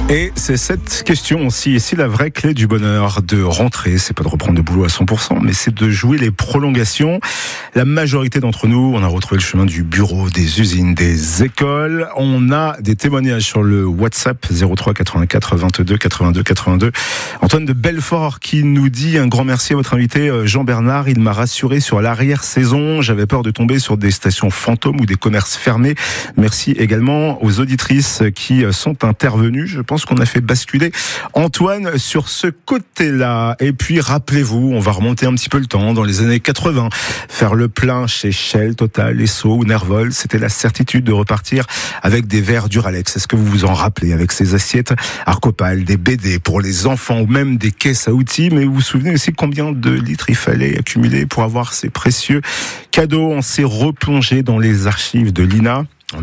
Et c'est cette question aussi, et c'est la vraie clé du bonheur de rentrer, c'est pas de reprendre le boulot à 100%, mais c'est de jouer les prolongations. La majorité d'entre nous, on a retrouvé le chemin du bureau, des usines, des écoles. On a des témoignages sur le WhatsApp 03 84 22 82 82. Antoine de Belfort qui nous dit un grand merci à votre invité Jean-Bernard. Il m'a rassuré sur l'arrière-saison. J'avais peur de tomber sur des stations fantômes ou des commerces fermés. Merci également aux auditrices qui sont intervenues. Je pense qu'on a fait basculer Antoine sur ce côté-là. Et puis, rappelez-vous, on va remonter un petit peu le temps, dans les années 80. Faire le plein chez Shell, Total, Esso ou Nervol, c'était la certitude de repartir avec des verres Duralex. Est-ce que vous vous en rappelez, avec ces assiettes Arcopal, des BD pour les enfants ou même des caisses à outils? Mais vous vous souvenez aussi combien de litres il fallait accumuler pour avoir ces précieux cadeaux? On s'est replongé dans les archives de l'INA. En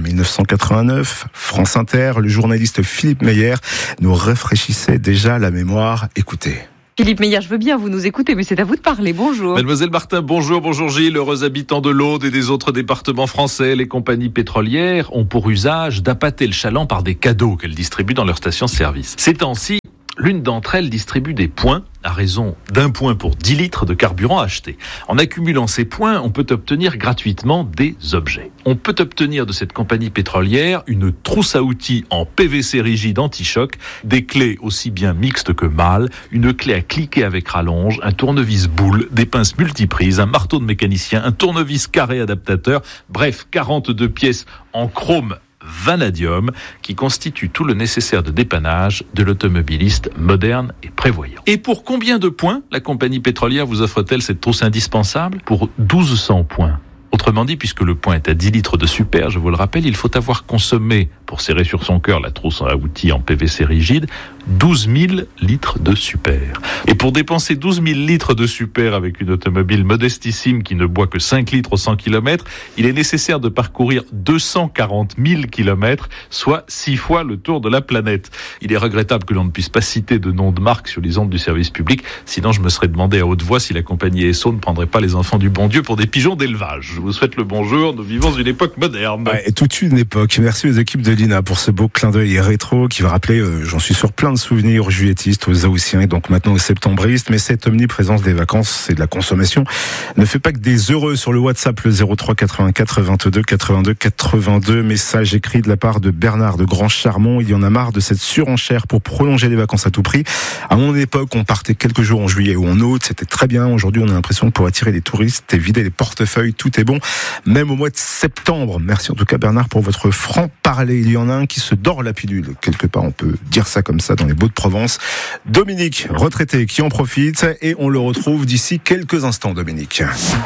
1989, France Inter, le journaliste Philippe Meyer nous rafraîchissait déjà la mémoire. Écoutez. Philippe Meyer, je veux bien vous nous écouter, mais c'est à vous de parler. Bonjour. Mademoiselle Martin, bonjour Gilles. Heureux habitants de l'Aude et des autres départements français, les compagnies pétrolières ont pour usage d'appâter le chaland par des cadeaux qu'elles distribuent dans leurs stations-service. Ces temps-ci, l'une d'entre elles distribue des points à raison d'1 point pour 10 litres de carburant acheté. En accumulant ces points, on peut obtenir gratuitement des objets. On peut obtenir de cette compagnie pétrolière une trousse à outils en PVC rigide anti-choc, des clés aussi bien mixtes que mâles, une clé à cliquer avec rallonge, un tournevis boule, des pinces multiprises, un marteau de mécanicien, un tournevis carré adaptateur, bref, 42 pièces en chrome vanadium qui constitue tout le nécessaire de dépannage de l'automobiliste moderne et prévoyant. Et pour combien de points la compagnie pétrolière vous offre-t-elle cette trousse indispensable? Pour 1200 points. Autrement dit, puisque le point est à 10 litres de super, je vous le rappelle, il faut avoir consommé, pour serrer sur son cœur la trousse à outils en PVC rigide, 12 000 litres de super. Et pour dépenser 12 000 litres de super avec une automobile modestissime qui ne boit que 5 litres au 100 km, il est nécessaire de parcourir 240 000 km, soit 6 fois le tour de la planète. Il est regrettable que l'on ne puisse pas citer de nom de marque sur les ondes du service public, sinon je me serais demandé à haute voix si la compagnie Esso ne prendrait pas les enfants du bon Dieu pour des pigeons d'élevage. Je vous souhaite le bonjour, nous vivons une époque moderne. Ouais, toute une époque. Merci aux équipes de l'INA pour ce beau clin d'œil rétro qui va rappeler, j'en suis sûr, plein de souvenirs aux juilletistes, aux haussiens et donc maintenant aux septembristes. Mais cette omniprésence des vacances et de la consommation ne fait pas que des heureux. Sur le WhatsApp, le 03 84 22 82 82, message écrit de la part de Bernard de Grand Charmont. Il y en a marre de cette surenchère pour prolonger les vacances à tout prix. À mon époque, on partait quelques jours en juillet ou en août, c'était très bien. Aujourd'hui, on a l'impression que pour attirer les touristes et vider les portefeuilles, tout est bon, même au mois de septembre. Merci en tout cas Bernard pour votre franc-parler. Il y en a un qui se dort la pilule, quelque part on peut dire ça comme ça dans les Baux-de-Provence. Dominique, retraité, qui en profite et on le retrouve d'ici quelques instants. Dominique.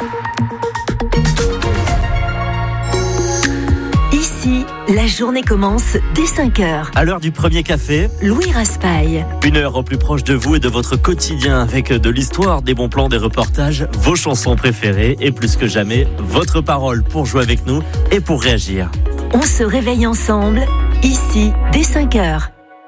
Ici, la journée commence dès 5h. À l'heure du premier café, Louis Raspail. 1 heure au plus proche de vous et de votre quotidien avec de l'histoire, des bons plans, des reportages, vos chansons préférées et plus que jamais, votre parole pour jouer avec nous et pour réagir. On se réveille ensemble, ici, dès 5h.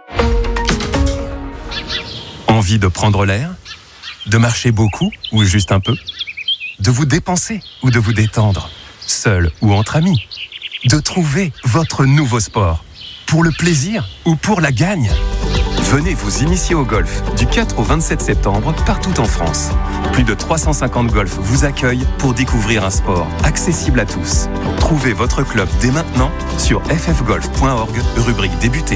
Envie de prendre l'air? De marcher beaucoup ou juste un peu? De vous dépenser ou de vous détendre? Seul ou entre amis? De trouver votre nouveau sport? Pour le plaisir ou pour la gagne? Venez vous initier au golf du 4 au 27 septembre partout en France. Plus de 350 golfs vous accueillent pour découvrir un sport accessible à tous. Trouvez votre club dès maintenant sur ffgolf.org, rubrique débuter.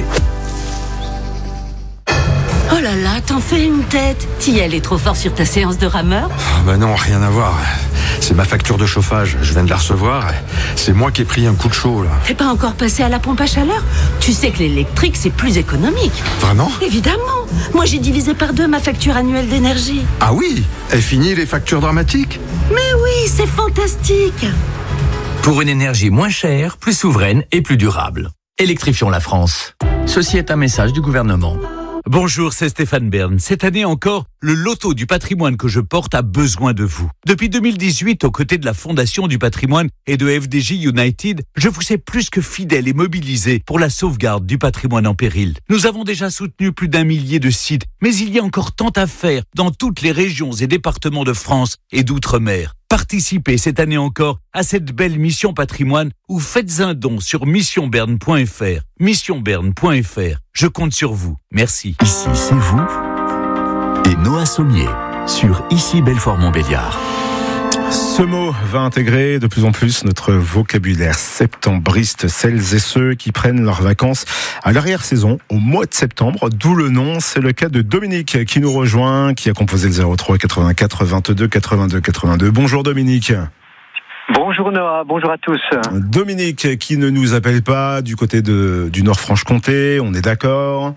Oh là là, t'en fais une tête. T'y allais trop fort sur ta séance de rameur? Bah non, rien à voir. C'est ma facture de chauffage, je viens de la recevoir. C'est moi qui ai pris un coup de chaud là. T'es pas encore passé à la pompe à chaleur? Tu sais que l'électrique c'est plus économique. Vraiment? Évidemment. Moi j'ai divisé par 2 ma facture annuelle d'énergie. Ah oui? Est fini les factures dramatiques? Mais oui, c'est fantastique. Pour une énergie moins chère, plus souveraine et plus durable. Électrifions la France. Ceci est un message du gouvernement. Bonjour, c'est Stéphane Bern. Cette année encore, le loto du patrimoine que je porte a besoin de vous. Depuis 2018, aux côtés de la Fondation du patrimoine et de FDJ United, je vous sais plus que fidèle et mobilisé pour la sauvegarde du patrimoine en péril. Nous avons déjà soutenu plus d'1 millier de sites, mais il y a encore tant à faire dans toutes les régions et départements de France et d'outre-mer. Participez cette année encore à cette belle mission patrimoine ou faites un don sur missionberne.fr. Missionberne.fr. Je compte sur vous. Merci. Ici, c'est vous et Noah Sommier sur Ici Belfort-Montbéliard. Ce mot va intégrer de plus en plus notre vocabulaire septembriste, celles et ceux qui prennent leurs vacances à l'arrière-saison au mois de septembre, d'où le nom. C'est le cas de Dominique qui nous rejoint, qui a composé le 03 84 22 82 82. Bonjour Dominique. Bonjour Noah, bonjour à tous. Dominique qui ne nous appelle pas du côté du Nord-Franche-Comté, on est d'accord?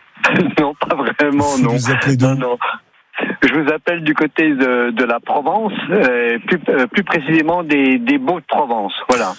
Non, pas vraiment, non. Vous appelez d'où? Non. Je vous appelle du côté de la Provence, plus précisément des Baux-de-Provence, voilà.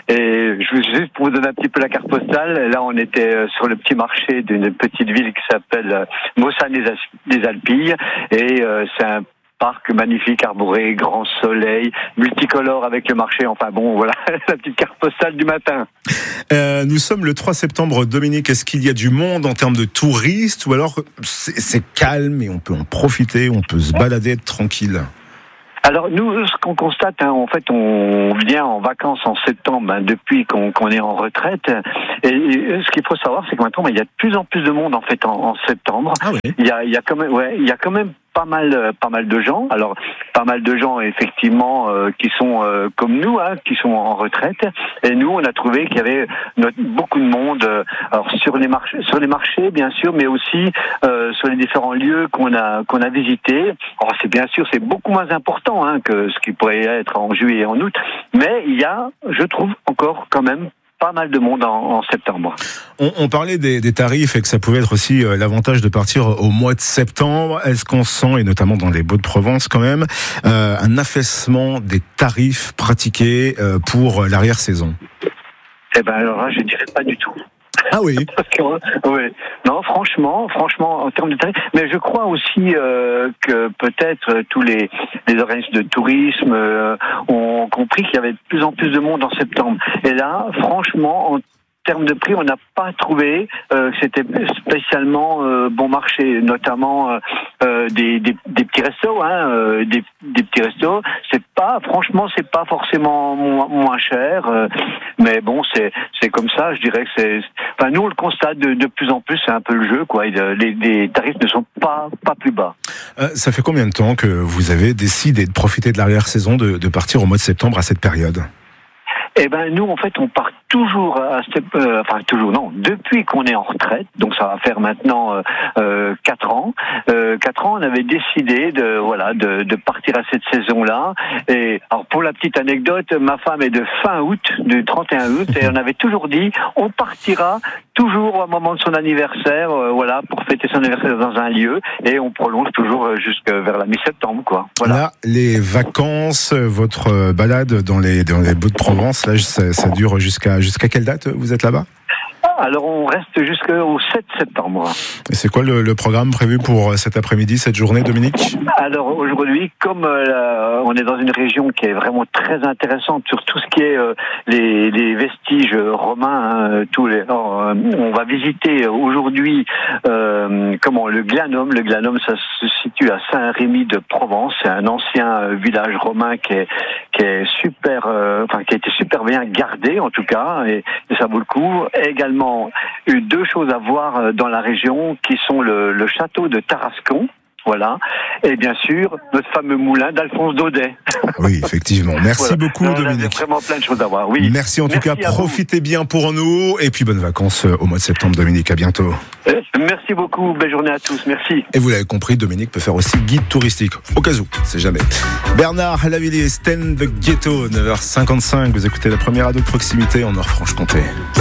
Et juste pour vous donner un petit peu la carte postale, là on était sur le petit marché d'une petite ville qui s'appelle Mossane-des-Alpilles, et c'est un parc magnifique, arboré, grand soleil, multicolore avec le marché. Enfin bon, voilà, la petite carte postale du matin. Nous sommes le 3 septembre, Dominique. Est-ce qu'il y a du monde en termes de touristes ou alors c'est calme et on peut en profiter, on peut se balader, être tranquille? Alors nous, ce qu'on constate, en fait, on vient en vacances en septembre depuis qu'on est en retraite. Et ce qu'il faut savoir, c'est que maintenant, il y a de plus en plus de monde en fait en septembre. Ah oui. Il y a quand même pas mal de gens. Alors pas mal de gens effectivement qui sont comme nous, qui sont en retraite. Et nous, on a trouvé qu'il y avait beaucoup de monde. Alors sur les marchés bien sûr, mais aussi sur les différents lieux qu'on a visités. Alors c'est beaucoup moins important que ce qui pourrait être en juillet et en août. Mais il y a, je trouve, encore quand même pas mal de monde en septembre. On parlait des tarifs et que ça pouvait être aussi l'avantage de partir au mois de septembre. Est-ce qu'on sent, et notamment dans les Baux-de-Provence quand même, un affaissement des tarifs pratiqués pour l'arrière-saison? Eh ben alors là, je dirais pas du tout. Ah oui. Parce que, oui. Non, franchement, en termes de tarifs, mais je crois aussi que peut-être tous les organismes de tourisme ont compris qu'il y avait de plus en plus de monde en septembre. Et là, franchement, en termes de prix, on n'a pas trouvé que c'était spécialement bon marché, notamment des petits restos, des petits restos. Franchement, c'est pas forcément moins cher, mais bon, c'est comme ça. Je dirais que nous on le constate de plus en plus. C'est un peu le jeu, quoi. Les tarifs ne sont pas plus bas. Ça fait combien de temps que vous avez décidé de profiter de l'arrière-saison, de partir au mois de septembre à cette période? Eh ben nous en fait on part toujours depuis qu'on est en retraite, donc ça va faire maintenant 4 ans. 4 ans, on avait décidé de partir à cette saison-là. Et alors pour la petite anecdote, ma femme est de fin août, du 31 août, et on avait toujours dit on partira toujours au moment de son anniversaire, pour fêter son anniversaire dans un lieu, et on prolonge toujours jusque vers la mi-septembre, quoi. Voilà. Là, les vacances, votre balade dans les Baux-de-Provence, là, ça dure jusqu'à quelle date vous êtes là-bas? Alors on reste jusqu'au 7 septembre. Et c'est quoi le programme prévu pour cet après-midi, cette journée, Dominique? Alors aujourd'hui, comme on est dans une région qui est vraiment très intéressante sur tout ce qui est les vestiges romains, on va visiter aujourd'hui le Glanum. Le Glanum, ça se situe à Saint-Rémy de Provence. C'est un ancien village romain qui est super, qui a été super bien gardé en tout cas, et ça vaut le coup. Et également eu 2 choses à voir dans la région qui sont le château de Tarascon, voilà, et bien sûr notre fameux moulin d'Alphonse Daudet. Oui, effectivement. Merci beaucoup, Dominique. Il y a vraiment plein de choses à voir. Oui. Merci en tout cas. Profitez bien pour nous et puis bonnes vacances au mois de septembre, Dominique. À bientôt. Merci beaucoup. Belle journée à tous. Merci. Et vous l'avez compris, Dominique peut faire aussi guide touristique. Au cas où, c'est jamais. Bernard Lavilliers, Stand the Ghetto, 9h55. Vous écoutez la première radio de proximité en Nord-Franche-Comté.